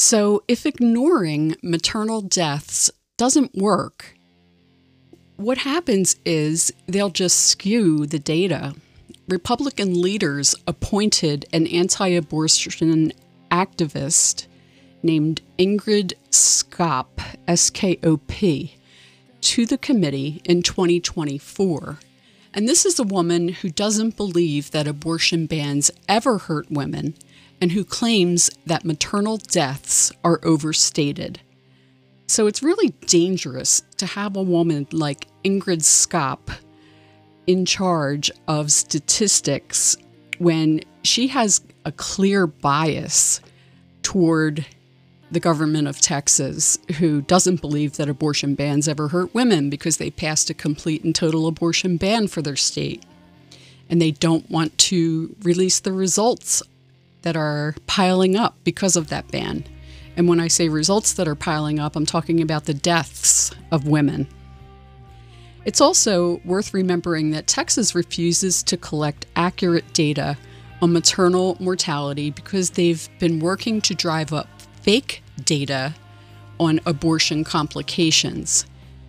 So, if ignoring maternal deaths doesn't work, what happens is they'll just skew the data. Republican leaders appointed an anti-abortion activist named Ingrid Skop, S-K-O-P, to the committee in 2024. And this is a woman who doesn't believe that abortion bans ever hurt women and who claims that maternal deaths are overstated. So it's really dangerous to have a woman like Ingrid Skop in charge of statistics when she has a clear bias toward the government of Texas, who doesn't believe that abortion bans ever hurt women because they passed a complete and total abortion ban for their state. And they don't want to release the results that are piling up because of that ban. And when I say results that are piling up, I'm talking about the deaths of women. It's also worth remembering that Texas refuses to collect accurate data on maternal mortality because they've been working to drive up fake data on abortion complications.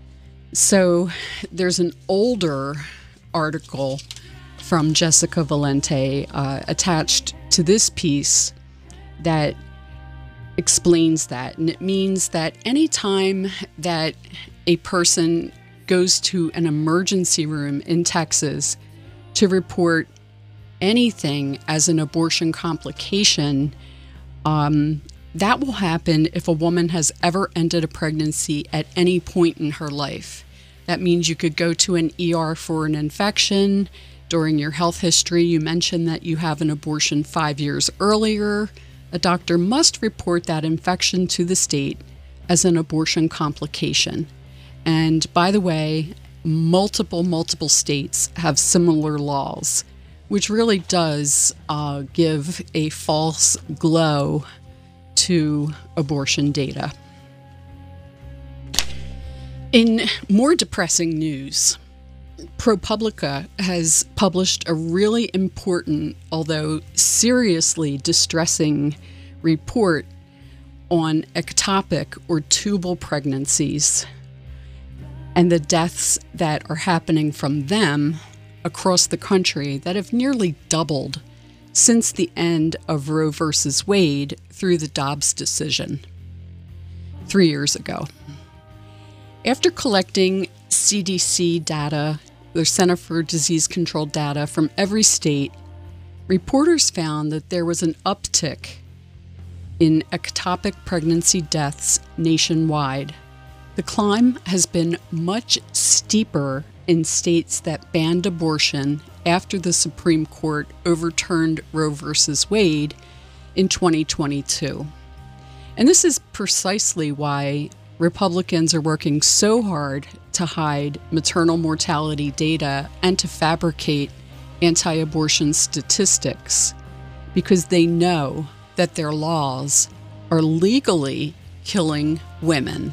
So there's an older article from Jessica Valente attached to this piece that explains that. And it means that anytime that a person goes to an emergency room in Texas to report anything as an abortion complication, that will happen if a woman has ever ended a pregnancy at any point in her life. That means you could go to an ER for an infection. During your health history, you mentioned that you have an abortion 5 years earlier. A doctor must report that infection to the state as an abortion complication. And by the way, multiple states have similar laws, which really does give a false glow to abortion data. In more depressing news, ProPublica has published a really important, although seriously distressing, report on ectopic or tubal pregnancies and the deaths that are happening from them across the country that have nearly doubled since the end of Roe v. Wade through the Dobbs decision 3 years ago. After collecting CDC data, the Center for Disease Control data from every state, reporters found that there was an uptick in ectopic pregnancy deaths nationwide. The climb has been much steeper in states that banned abortion after the Supreme Court overturned Roe v. Wade in 2022. And this is precisely why Republicans are working so hard to hide maternal mortality data and to fabricate anti-abortion statistics, because they know that their laws are legally killing women.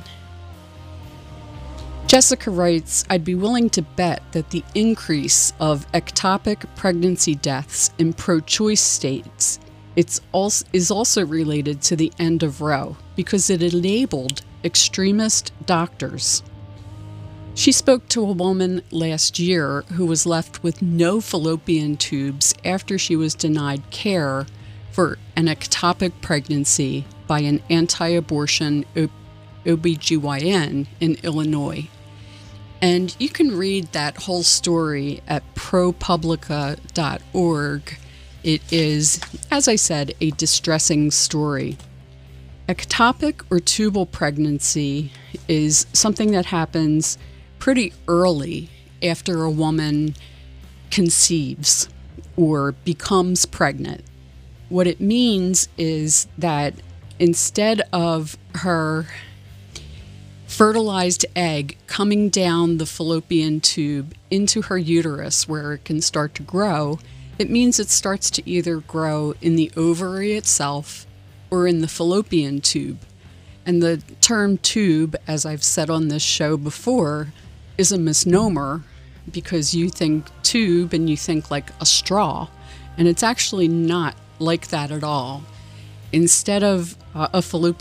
Jessica writes, I'd be willing to bet that the increase of ectopic pregnancy deaths in pro-choice states is also related to the end of Roe, because it enabled extremist doctors. She spoke to a woman last year who was left with no fallopian tubes after she was denied care for an ectopic pregnancy by an anti-abortion OBGYN in Illinois. And you can read that whole story at ProPublica.org. It is, as I said, a distressing story. Ectopic or tubal pregnancy is something that happens pretty early after a woman conceives or becomes pregnant. What it means is that instead of her fertilized egg coming down the fallopian tube into her uterus where it can start to grow, it means it starts to either grow in the ovary itself or in the fallopian tube. And the term tube, as I've said on this show before, is a misnomer because you think tube and you think like a straw, and it's actually not like that at all. Instead of a fallopian